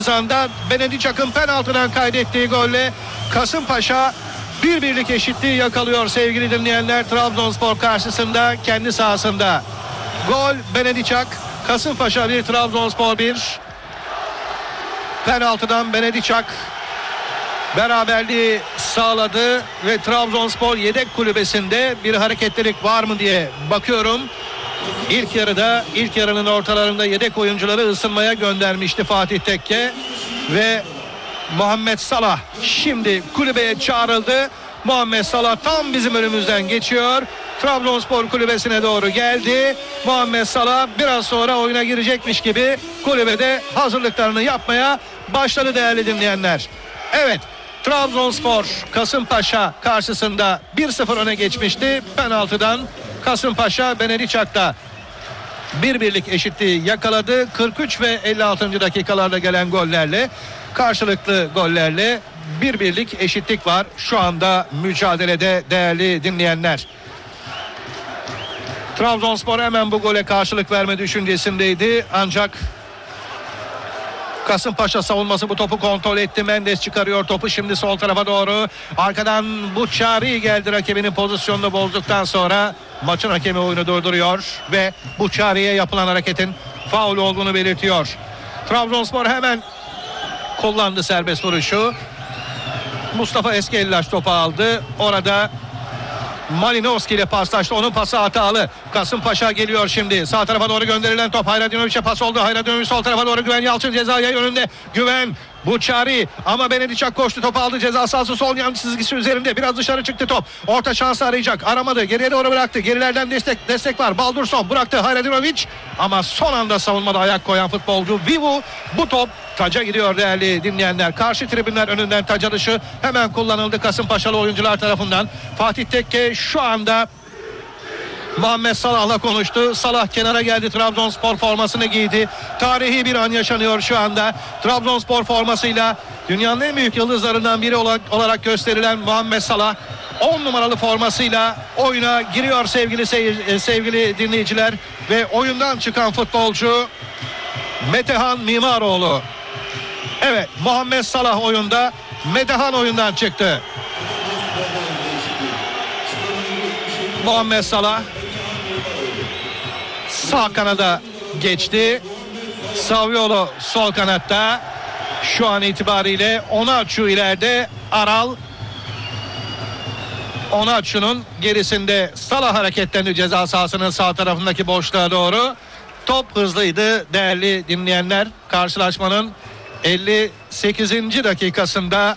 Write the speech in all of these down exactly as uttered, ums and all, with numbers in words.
Zanda Benedicak'ın penaltıdan kaydettiği golle Kasımpaşa bir birlik eşitliği yakalıyor sevgili dinleyenler. Trabzonspor karşısında kendi sahasında. Gol Benedicak, Kasımpaşa bir, Trabzonspor bir. Penaltıdan Benedicak beraberliği sağladı ve Trabzonspor yedek kulübesinde bir hareketlilik var mı diye bakıyorum. İlk yarıda, ilk yarının ortalarında yedek oyuncuları ısınmaya göndermişti Fatih Tekke ve Muhammed Salah şimdi kulübeye çağrıldı. Muhammed Salah tam bizim önümüzden geçiyor. Trabzonspor kulübesine doğru geldi. Muhammed Salah biraz sonra oyuna girecekmiş gibi kulübede hazırlıklarını yapmaya başladı değerli dinleyenler. Evet, Trabzonspor Kasımpaşa karşısında bir sıfır öne geçmişti. Penaltıdan Kasımpaşa Benedicak'ta bir birlik eşitliği yakaladı. kırk üç ve elli altıncı dakikalarda gelen gollerle, karşılıklı gollerle bir birlik eşitlik var şu anda mücadelede değerli dinleyenler. Trabzonspor hemen bu gole karşılık verme düşüncesindeydi ancak Kasımpaşa savunması bu topu kontrol etti. Mendes çıkarıyor topu şimdi sol tarafa doğru. Arkadan Buçari geldi, rakibinin pozisyonunu bozduktan sonra maçın hakemi oyunu durduruyor ve Buçari'ye yapılan hareketin faul olduğunu belirtiyor. Trabzonspor hemen kullandı serbest vuruşu. Mustafa Eskellaş topu aldı. Orada Malinowski ile paslaştı. Onun pası hatalı. Kasımpaşa geliyor şimdi. Sağ tarafa doğru gönderilen top Hayradinoviç'e pas oldu. Hayradinoviç sol tarafa doğru, Güven Yalçın ceza yayın önünde. Güven, Buçari ama Benedicak koştu, topu aldı, ceza sahası sol yan çizgisi üzerinde. Biraz dışarı çıktı top. Orta şansı arayacak. Aramadı. Geriye doğru bıraktı. Gerilerden destek destek var. Baldurson bıraktı Hayradinoviç ama son anda savunmada ayak koyan futbolcu Vivu, bu top taca gidiyor değerli dinleyenler. Karşı tribünler önünden taca dışı hemen kullanıldı Kasımpaşalı oyuncular tarafından. Fatih Tekke şu anda Muhammed Salah'la konuştu. Salah kenara geldi. Trabzonspor formasını giydi. Tarihi bir an yaşanıyor şu anda. Trabzonspor formasıyla dünyanın en büyük yıldızlarından biri olarak gösterilen Muhammed Salah on numaralı formasıyla oyuna giriyor sevgili seyir, sevgili dinleyiciler ve oyundan çıkan futbolcu Metehan Mimaroğlu. Evet, Muhammed Salah oyunda, Metehan oyundan çıktı. Muhammed Salah sağ kanada geçti. Saviolo sol kanatta. Şu an itibariyle Onaçu ileride. Aral Onaçu'nun gerisinde. Salah hareketlendi ceza sahasının sağ tarafındaki boşluğa doğru. Top hızlıydı değerli dinleyenler. Karşılaşmanın elli sekizinci dakikasında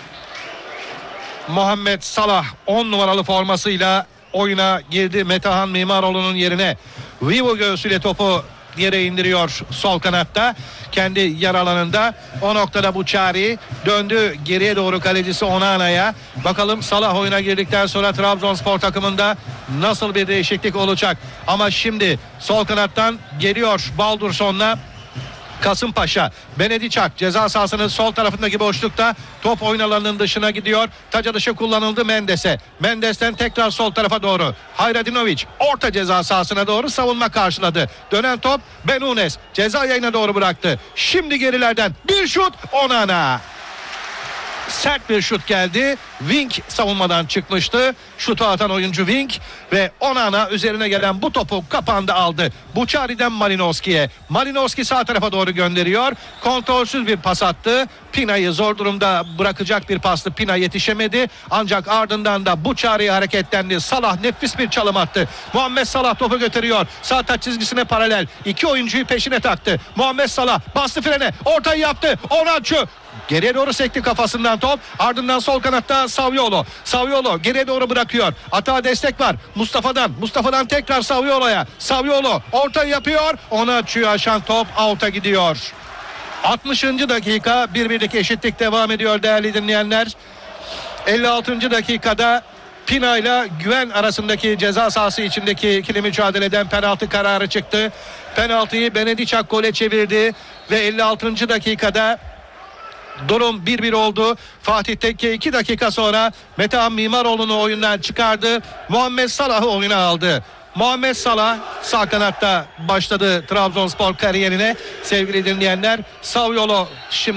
Muhammed Salah on numaralı formasıyla oyuna girdi. Metehan Mimaroğlu'nun yerine Vivo göğsüyle topu yere indiriyor sol kanatta. Kendi yer alanında. O noktada Buçari döndü geriye doğru, kalecisi Onana'ya. Bakalım Salah oyuna girdikten sonra Trabzonspor takımında nasıl bir değişiklik olacak. Ama şimdi sol kanattan geliyor Baldurson'la Kasımpaşa. Benedicak ceza sahasının sol tarafındaki boşlukta, top oyun alanının dışına gidiyor. Taca dışı kullanıldı Mendes'e. Mendes'ten tekrar sol tarafa doğru. Hayradinoviç orta ceza sahasına doğru savunma karşıladı. Dönen top Benunes ceza yayına doğru bıraktı. Şimdi gerilerden bir şut, Onana. Sert bir şut geldi. Wink savunmadan çıkmıştı. Şutu atan oyuncu Wink ve Onana üzerine gelen bu topu kapanda aldı. Buçari'den Malinowski'ye. Malinowski sağ tarafa doğru gönderiyor. Kontrolsüz bir pas attı. Pina'yı zor durumda bırakacak bir pastı. Pina yetişemedi. Ancak ardından da Buçari hareketlendi. Salah nefis bir çalım attı. Muhammed Salah topu götürüyor. Sağ taç çizgisine paralel. İki oyuncuyu peşine taktı. Muhammed Salah bastı frene. Ortayı yaptı. Onaçu geriye doğru sekti kafasından top. Ardından sol kanatta Saviolo. Saviolo geriye doğru bırakıyor. Atağa destek var. Mustafa'dan. Mustafa'dan tekrar Saviolo'ya. Saviolo ortayı yapıyor. Onaçu'yu aşan top out'a gidiyor. altmışıncı dakika bir birlik eşitlik devam ediyor değerli dinleyenler. elli altıncı dakikada Pina ile Güven arasındaki ceza sahası içindeki ikili mücadeleden penaltı kararı çıktı. Penaltıyı Benedicak gole çevirdi ve elli altıncı dakikada durum bir bir oldu. Fatih Tekke iki dakika sonra Metehan Mimaroğlu'nu oyundan çıkardı. Muhammed Salah'ı oyuna aldı. Muhammed Salah sağ kanatta başladı Trabzonspor kariyerine sevgili dinleyenler. Saviolo şimdi